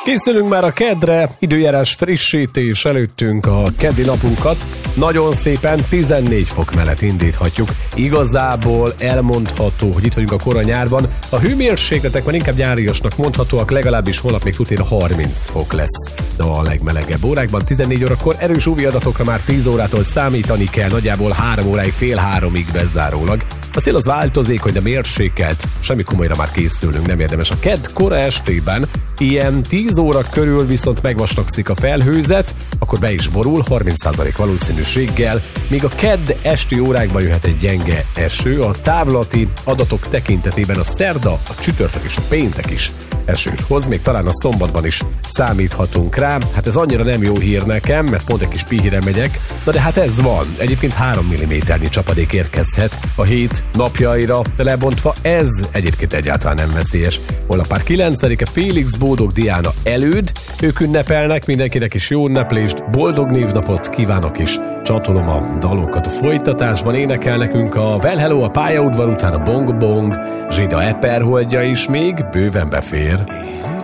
Készülünk már a keddre, időjárás frissítés előttünk a keddi napunkat. Nagyon szépen 14 fok mellett indíthatjuk. Igazából elmondható, hogy itt vagyunk a kora nyárban. A hőmérsékletek már inkább nyáriasnak mondhatóak, legalábbis holnap még tutéra 30 fok lesz. De a legmelegebb órákban 14 órakor erős UV adatokra már 10 órától számítani kell, nagyjából 3 óráig, fél 3-ig bezárólag. A szél az változékony, de mérsékelt, semmi komolyra már készülünk, nem érdemes. A kedd kora estében ilyen 10 óra körül viszont megvastagszik a felhőzet, akkor be is borul 30% valószínűséggel, míg a kedd esti órákban jöhet egy gyenge eső, a távlati adatok tekintetében a szerda, a csütörtök és a péntek is esőt hoz, még talán a szombatban is számíthatunk rá. Hát ez annyira nem jó hír nekem, mert pont egy kis pihire megyek, na de hát ez van. Egyébként 3 mm-nyi csapadék érkezhet a hét napjaira lebontva, ez egyébként egyáltalán nem veszélyes. Holnap már 9-e Félix, Bódog, Diana előd, ők ünnepelnek, mindenkinek is jó ünneplést, boldog névnapot kívánok is. Csatolom a dalokat a folytatásban, énekel nekünk a Well Hello a pályaudvar után a Bong Bong, Zsida Eperholdja is még bőven befér.